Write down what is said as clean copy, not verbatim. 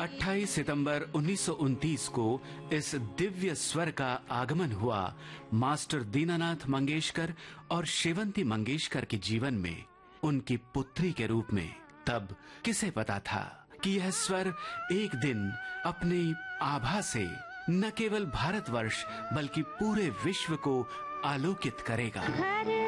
28 सितंबर 1929 को इस दिव्य स्वर का आगमन हुआ मास्टर दीनानाथ मंगेशकर और शेवंती मंगेशकर के जीवन में उनकी पुत्री के रूप में। तब किसे पता था कि यह स्वर एक दिन अपनी आभा से न केवल भारतवर्ष बल्कि पूरे विश्व को आलोकित करेगा।